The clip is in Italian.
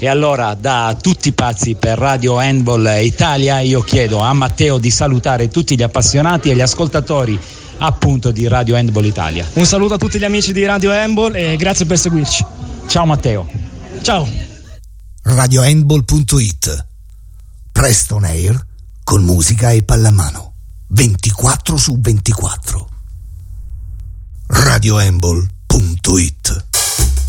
E allora, da tutti pazzi per Radio Handball Italia, io chiedo a Matteo di salutare tutti gli appassionati e gli ascoltatori appunto di Radio Handball Italia. Un saluto a tutti gli amici di Radio Handball e grazie per seguirci. Ciao Matteo. Ciao. RadioHandball.it, presto on air con musica e pallamano 24/24. RadioHandball.it